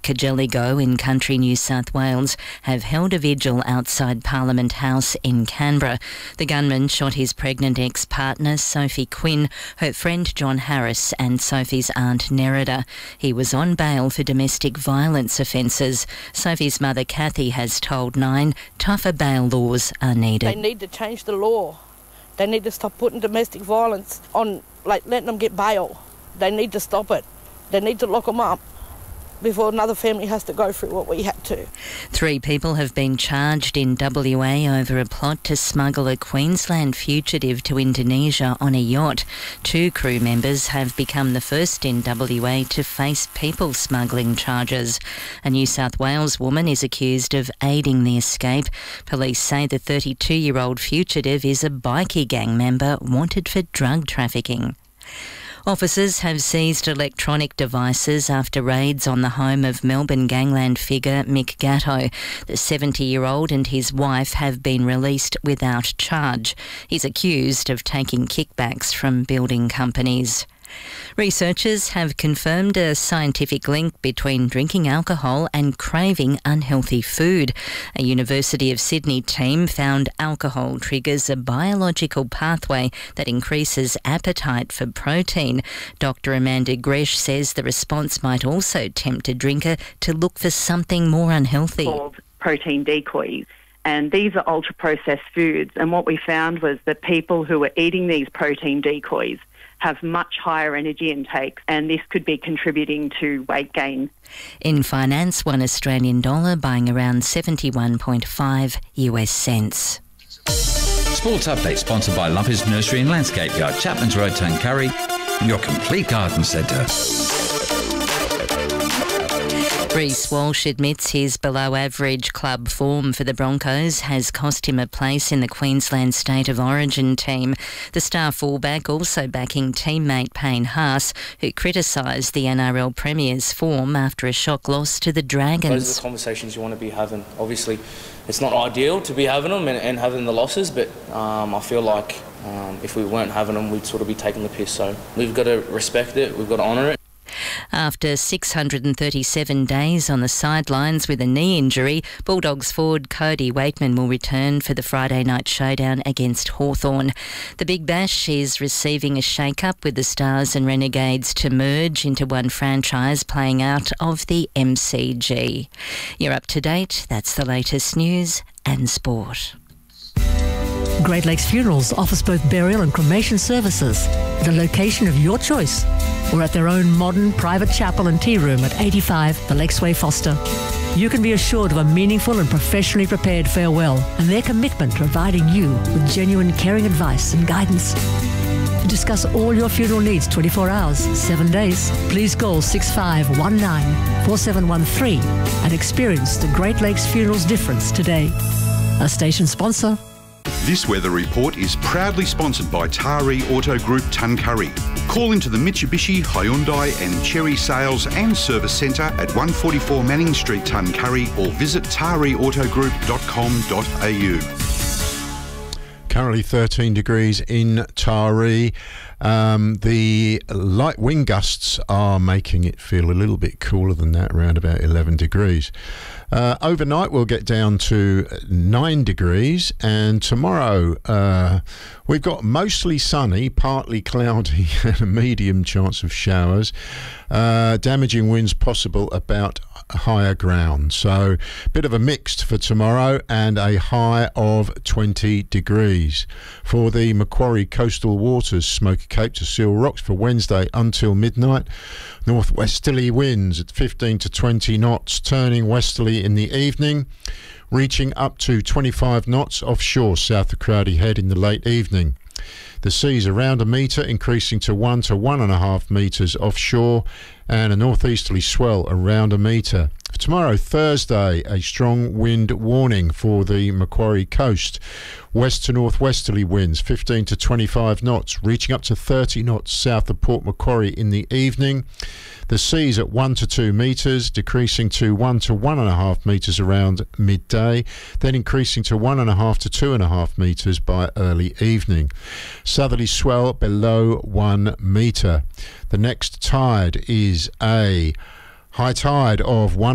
Cargelligo in country New South Wales have held a vigil outside Parliament House in Canberra. The gunman shot his pregnant ex-partner Sophie Quinn, her friend John Harris and Sophie's aunt Nerida. He was on bail for domestic violence offences. Sophie's mother Kathy has told Nine tougher bail laws are needed. They need to change the law. They need to stop putting domestic violence on, letting them get bail. They need to stop it. They need to lock them up before another family has to go through what we had to. 3 people have been charged in WA over a plot to smuggle a Queensland fugitive to Indonesia on a yacht. 2 crew members have become the first in WA to face people smuggling charges. A New South Wales woman is accused of aiding the escape. Police say the 32-year-old fugitive is a bikie gang member wanted for drug trafficking. Officers have seized electronic devices after raids on the home of Melbourne gangland figure Mick Gatto. The 70-year-old and his wife have been released without charge. He's accused of taking kickbacks from building companies. Researchers have confirmed a scientific link between drinking alcohol and craving unhealthy food. A University of Sydney team found alcohol triggers a biological pathway that increases appetite for protein. Dr. Amanda Gresh says the response might also tempt a drinker to look for something more unhealthy. Called protein decoys. And these are ultra-processed foods. And what we found was that people who were eating these protein decoys have much higher energy intake, and this could be contributing to weight gain. In finance, $1 Australian dollar buying around 71.5 US cents. Sports update sponsored by Lumpy's Nursery and Landscape Yard, Chapman's Road, Tuncurry, your complete garden centre. Reece Walsh admits his below-average club form for the Broncos has cost him a place in the Queensland State of Origin team. The star fullback also backing teammate Payne Haas, who criticised the NRL Premier's form after a shock loss to the Dragons. Those are the conversations you want to be having. Obviously, it's not ideal to be having them and having the losses, but I feel like if we weren't having them, we'd sort of be taking the piss. So we've got to respect it, we've got to honour it. After 637 days on the sidelines with a knee injury, Bulldogs forward Cody Waitman will return for the Friday night showdown against Hawthorn. The Big Bash is receiving a shake-up with the Stars and Renegades to merge into one franchise playing out of the MCG. You're up to date. That's the latest news and sport. Great Lakes Funerals offers both burial and cremation services at a location of your choice or at their own modern private chapel and tea room at 85 The Lakesway Foster. You can be assured of a meaningful and professionally prepared farewell and their commitment to providing you with genuine caring advice and guidance. To discuss all your funeral needs 24 hours, 7 days, please call 6519 4713 and experience the Great Lakes Funerals difference today. A station sponsor. This weather report is proudly sponsored by Taree Auto Group Tuncurry. Call into the Mitsubishi, Hyundai and Chery Sales and Service Centre at 144 Manning Street, Tuncurry, or visit tareeautogroup.com.au. Currently 13 degrees in Taree. The light wind gusts are making it feel a little bit cooler than that, around about 11 degrees. Overnight we'll get down to 9 degrees, and tomorrow we've got mostly sunny, partly cloudy and a medium chance of showers. Damaging winds possible about higher ground, so a bit of a mixed for tomorrow and a high of 20 degrees. For the Macquarie coastal waters, Smoky Cape to Seal Rocks for Wednesday until midnight. Northwesterly winds at 15 to 20 knots, turning westerly in the evening, reaching up to 25 knots offshore south of Crowdy Head in the late evening. The seas around a metre, increasing to 1 to 1.5 metres offshore, and a northeasterly swell around a metre. For tomorrow, Thursday, a strong wind warning for the Macquarie coast. West to northwesterly winds 15 to 25 knots, reaching up to 30 knots south of Port Macquarie in the evening. The seas at 1 to 2 metres, decreasing to 1 to 1.5 metres around midday, then increasing to 1.5 to 2.5 metres by early evening. Southerly swell below 1 metre. The next tide is a high tide of 1